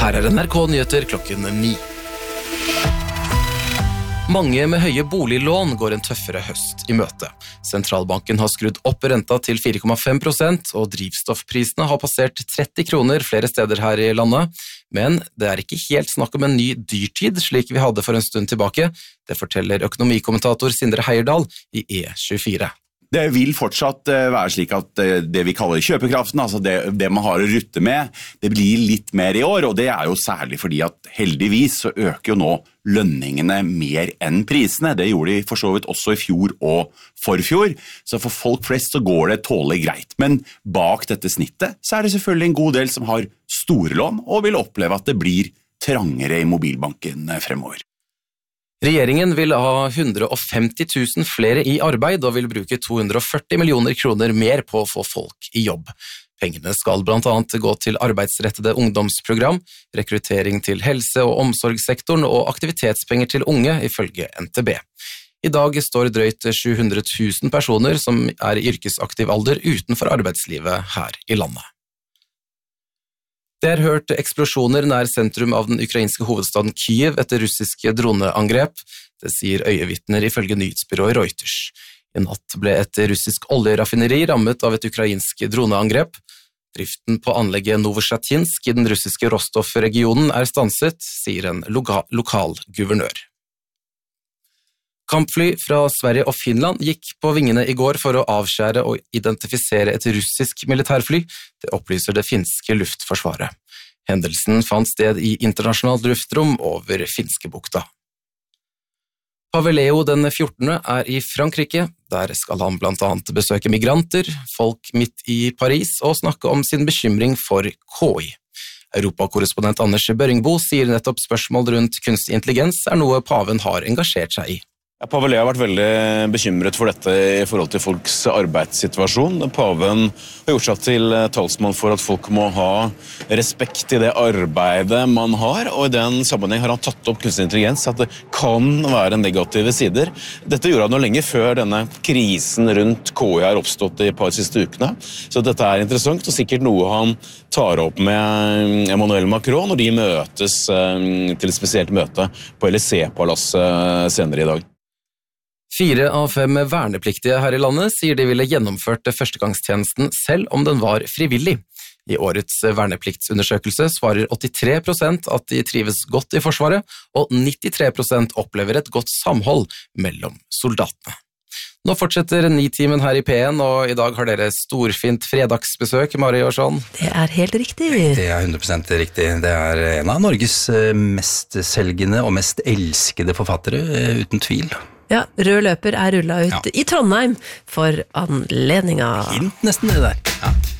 Her NRK Nyheter klokken 9. Mange med høye boliglån går en tøffere høst i møte. Sentralbanken har skrudd opp renta til 4,5%, og drivstoffprisene har passert 30 kroner flere steder her i landet. Men det er ikke helt snakk om en ny dyrtid, slik vi hadde for en stund tilbake. Det forteller økonomikommentator Sindre Heierdal i E24. Det vil fortsatt være slik at det vi kaller kjøpekraften, altså det man har å rutte med, det blir litt mer i år, og det er jo særlig fordi at heldigvis så øker jo nå lønningene mer enn prisene. Det gjorde de for så vidt også i fjor og forfjor, så for folk flest så går det tålelig greit. Men bak dette snittet så er det selvfølgelig en god del som har store lån og vil oppleve at det blir trangere i mobilbanken fremover. Regjeringen vil ha 150 000 flere i arbeid og vil bruke 240 millioner kroner mer på å få folk i jobb. Pengene skal blant annet gå til arbeidsrettede ungdomsprogram, rekruttering til helse- og omsorgssektoren og aktivitetspenger til unge, ifølge NTB. I dag står drøyt 700 000 personer som er i yrkesaktiv alder utenfor arbeidslivet her i landet. Det er hørt eksplosjoner nær sentrum av den ukrainske hovedstaden Kyiv etter russiske droneangrep. Det sier øyevitner ifølge nyhetsbyrået Reuters. I natt ble et russisk oljeraffineri rammet av et ukrainsk droneangrep. Driften på anlegget Novoshatinsk i den russiske Rostov-regionen er stanset, sier en lokal guvernør. Kampfly fra Sverige og Finland gikk på vingene i går for å avskjære og identifisere et russisk militærfly. Det opplyser det finske luftforsvaret. Hendelsen fant sted i internasjonalt luftrom over Finskebukta. Pave Leo den 14. er i Frankrike. Der skal han blant annet besøke migranter, folk midt i Paris og snakke om sin bekymring for KI. Europakorrespondent Anders Børingbo sier nettopp spørsmål rundt kunstig intelligens er noe paven har engasjert seg i. Pave Leo har vært veldig bekymret for dette i forhold til folks arbeidssituasjon. Paven har gjort seg til talsmann for at folk må ha respekt i det arbeidet man har, og i den sammenheng har han tatt opp kunstig intelligens, at det kan være negative sider. Dette gjorde han jo lenge før denne krisen rundt KI har oppstått i et par siste ukene, så dette er interessant, og sikkert noe han tar opp med Emmanuel Macron når de møtes til et spesielt møte på Élysée-palasset senere i dag. 4 av 5 vernepliktige her i landet sier de ville gjennomført førstegangstjenesten selv om den var frivillig. I årets vernepliktsundersøkelse svarer 83% at de trives godt i Forsvaret, og 93% opplever et godt samhold mellom soldatene. Nå fortsetter Nitimen her i P1, og i dag har dere storfint fredagsbesøk, Mari Årsson. Det er helt riktig. Det er 100% riktig. Det er en av Norges mest selgende og mest elskede forfattere, uten tvil. Ja, Rød løper er rullet ut i Trondheim for anledninga. Hint nesten det der. Ja.